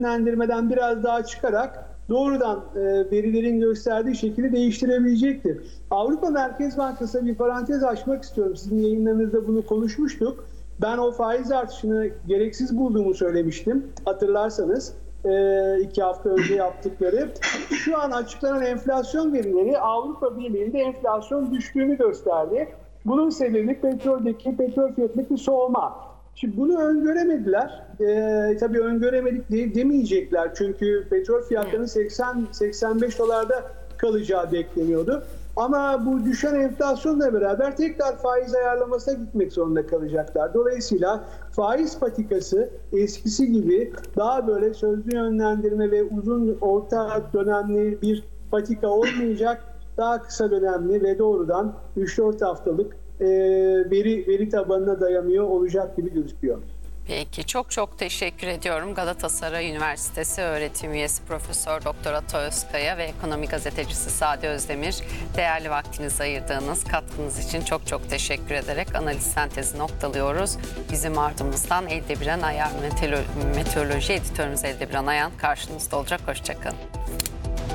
yönlendirmeden biraz daha çıkarak doğrudan verilerin gösterdiği şekilde değiştirebilecektir. Avrupa Merkez Bankası'na bir parantez açmak istiyorum. Sizin yayınlarınızda bunu konuşmuştuk. Ben o faiz artışını gereksiz bulduğumu söylemiştim. Hatırlarsanız 2 hafta önce yaptıkları. Şu an açıklanan enflasyon verileri Avrupa Birliği'nde enflasyon düştüğünü gösterdi. Bunun sebebi petrol fiyatındaki soğuma. Şimdi bunu öngöremediler. Tabii öngöremedik demeyecekler. Çünkü petrol fiyatlarının 80-85 dolarda kalacağı bekleniyordu. Ama bu düşen enflasyonla beraber tekrar faiz ayarlamasına gitmek zorunda kalacaklar. Dolayısıyla faiz patikası eskisi gibi daha böyle sözlü yönlendirme ve uzun orta dönemli bir patika olmayacak. Daha kısa dönemli ve doğrudan 3-4 haftalık veri tabanına dayanıyor olacak gibi gözüküyor. Peki, çok teşekkür ediyorum. Galatasaray Üniversitesi öğretim üyesi Profesör Doktor Ata Özkaya ve ekonomi gazetecisi Sade Özdemir, değerli vaktinizi ayırdığınız katkınız için çok teşekkür ederek analiz sentezi noktalıyoruz. Bizim ardımızdan Eldebiran Ayan, meteoroloji editörümüz Eldebiran Ayan karşınızda olacak. Hoşçakalın.